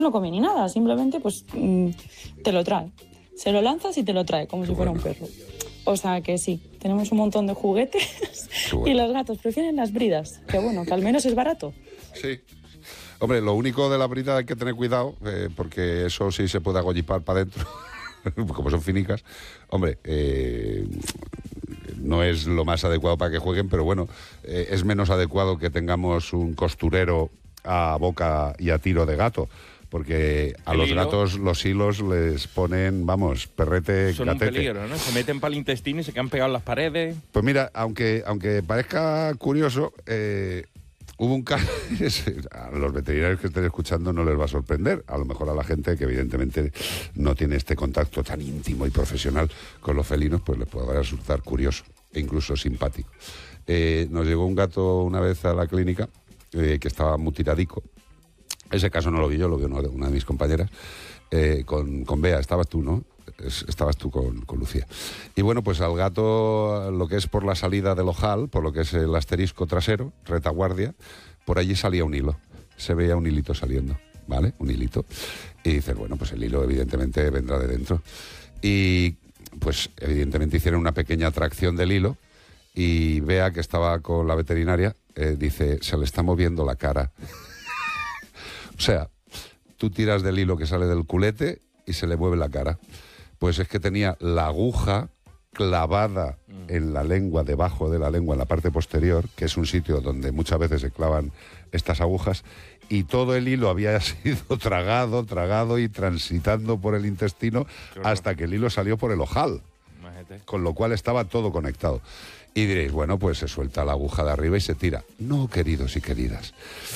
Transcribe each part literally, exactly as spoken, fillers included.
no come ni nada, simplemente pues mmm, te lo trae. Se lo lanzas y te lo trae, como Qué si fuera bueno. un perro. O sea que sí, tenemos un montón de juguetes bueno. y los gatos prefieren las bridas, que bueno, que al menos es barato. Sí. Hombre, lo único de la brida hay que tener cuidado, eh, porque eso sí se puede agollipar para adentro, como son finicas. Hombre, eh, no es lo más adecuado para que jueguen, pero bueno, eh, es menos adecuado que tengamos un costurero a boca y a tiro de gato. Porque a el los hilo, gatos los hilos les ponen, vamos, perrete, son gatete. un peligro, ¿no? Se meten para el intestino y se quedan pegados en las paredes. Pues mira, aunque, aunque parezca curioso, eh, hubo un caso, a los veterinarios que estén escuchando no les va a sorprender, a lo mejor a la gente que evidentemente no tiene este contacto tan íntimo y profesional con los felinos, pues les puede resultar curioso e incluso simpático. Eh, nos llegó un gato una vez a la clínica eh, que estaba mutiladico. Ese caso no lo vi yo, lo vio una, una de mis compañeras, eh, con, con Bea, estabas tú, ¿no? Estabas tú con, con Lucía. Y bueno, pues al gato, lo que es por la salida del ojal, por lo que es el asterisco trasero, retaguardia, por allí salía un hilo, se veía un hilito saliendo, ¿vale? Un hilito. Y dices, bueno, pues el hilo evidentemente vendrá de dentro. Y pues evidentemente hicieron una pequeña tracción del hilo y Bea, que estaba con la veterinaria, eh, dice, se le está moviendo la cara. O sea, tú tiras del hilo que sale del culete y se le mueve la cara. Pues es que tenía la aguja clavada en la lengua, debajo de la lengua, en la parte posterior, que es un sitio donde muchas veces se clavan estas agujas, y todo el hilo había sido tragado, tragado y transitando por el intestino hasta que el hilo salió por el ojal. Imagínate. Con lo cual estaba todo conectado. Y diréis, bueno, pues se suelta la aguja de arriba y se tira. No, queridos y queridas.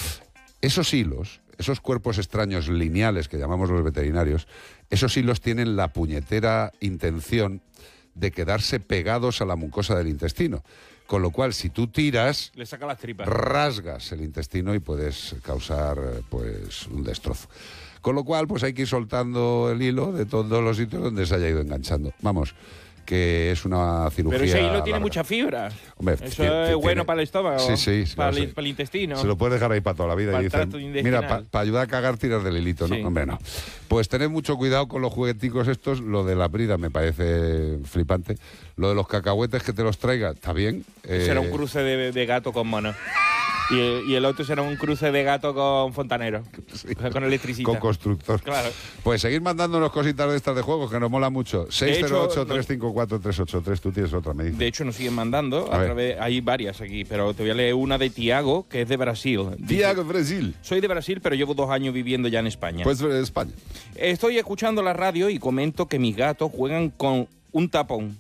Esos hilos, esos cuerpos extraños lineales que llamamos los veterinarios, esos hilos tienen la puñetera intención de quedarse pegados a la mucosa del intestino. Con lo cual, si tú tiras, le saca las tripas, rasgas el intestino y puedes causar pues un destrozo. Con lo cual, pues hay que ir soltando el hilo de todos los sitios donde se haya ido enganchando. Vamos, que es una cirugía. Pero ese hilo tiene larga. mucha fibra. Hombre, eso tiene, es tiene, bueno para el estómago, sí, sí, para, sí, el, para el intestino. Se lo puedes dejar ahí para toda la vida. Para Y dicen, mira, para pa ayudar a cagar, tiras del hilito, ¿no? Sí. Hombre, no. Pues tened mucho cuidado con los jugueticos estos. Lo de la brida me parece flipante. Lo de los cacahuetes que te los traiga, está bien. Eh... Será un cruce de, de gato con mono. Y el, y el otro será un cruce de gato con fontanero, sí. Con electricista. Con constructor. Claro. Pues seguir mandándonos cositas de estas de juegos que nos mola mucho. seis cero ocho, tres cinco cuatro, tres ocho tres. Tú tienes otra, me dices. De hecho, nos siguen mandando. A a través, hay varias aquí, pero te voy a leer una de Tiago, que es de Brasil. Tiago, Brasil. Soy de Brasil, pero llevo dos años viviendo ya en España. Pues de España. Estoy escuchando la radio y comento que mis gatos juegan con un tapón.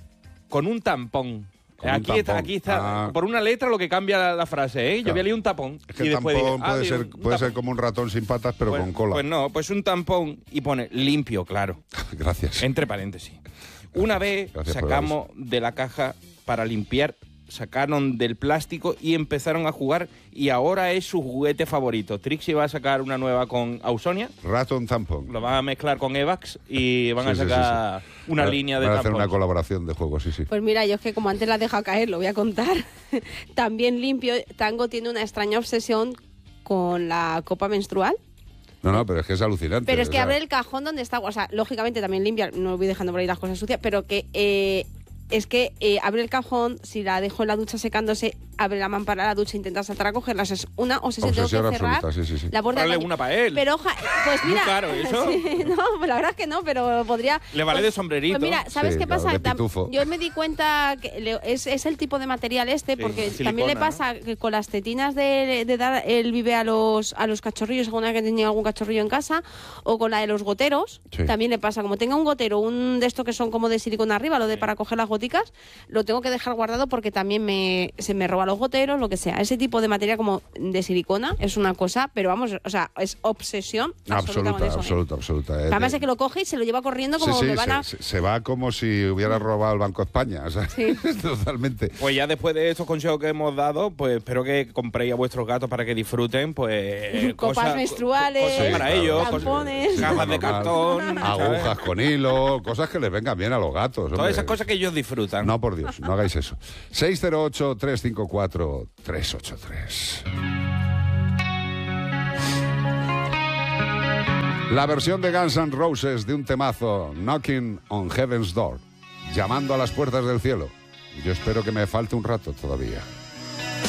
Con un tampón. Aquí está, aquí está, ah. Por una letra lo que cambia la, la frase, ¿eh? Yo claro. Voy a leer un tapón. Es que y el después tampón digo, puede, ah, ser, puede ser como un ratón sin patas, pero pues, con cola. Pues no, pues un tampón y pone limpio, claro. Gracias. Entre paréntesis. Una vez Gracias sacamos de la caja para limpiar, sacaron del plástico y empezaron a jugar y ahora es su juguete favorito. Trixie va a sacar una nueva con Ausonia. Ratón tampón. Lo van a mezclar con Evax y van sí, a sacar sí, sí, sí. una va, línea de tampón. Van a hacer tampón. una colaboración de juegos, sí, sí. Pues mira, yo es que como antes la he dejado caer, lo voy a contar. También limpio, Tango tiene una extraña obsesión con la copa menstrual. No, no, pero es que es alucinante. Pero es que o sea... abre el cajón donde está, o sea, lógicamente también limpia, no voy dejando por ahí las cosas sucias, pero que... Eh, es que eh, abre el cajón, si la dejo en la ducha secándose, abre la mampara de la ducha e intenta saltar a cogerlas. Es una obsesión, tengo que cerrar absoluta, sí, sí, sí. la puerta. Dale una para él. Pero oja, pues mira, muy caro eso. Sí, no, pues la verdad es que no, pero podría. Le vale pues, de sombrerito. Pues mira, ¿sabes sí, qué claro, pasa? Yo me di cuenta que le, es, es el tipo de material este, sí, porque silicona, también le pasa, ¿no?, que con las tetinas de, de dar el bibe a los a los cachorrillos, alguna que tenía algún cachorrillo en casa, o con la de los goteros, sí, también le pasa. Como tenga un gotero, un de estos que son como de silicona arriba, lo de sí, para coger las goticas, lo tengo que dejar guardado porque también me se me roba los goteros, lo que sea. Ese tipo de material como de silicona es una cosa, pero vamos, o sea, es obsesión absoluta, absoluta con eso, absoluta, ¿eh? absoluta. Eh, Además es que lo coge y se lo lleva corriendo como sí, sí, me van a... se, se va como si hubiera robado el Banco de España, o sea, sí. Totalmente. Pues ya después de estos consejos que hemos dado, pues espero que compréis a vuestros gatos para que disfruten, pues... Copas cosas, menstruales, cosas sí, para claro, ellos, tampones, cajas de cartón, agujas ¿sabes? Con hilo, cosas que les vengan bien a los gatos. Todas hombre. Esas cosas que ellos disfrutan. No, por Dios, no hagáis eso. seis cero ocho, tres cinco cuatro, tres ocho tres. La versión de Guns N' Roses de un temazo, Knocking on Heaven's Door, llamando a las puertas del cielo. Yo espero que me falte un rato todavía.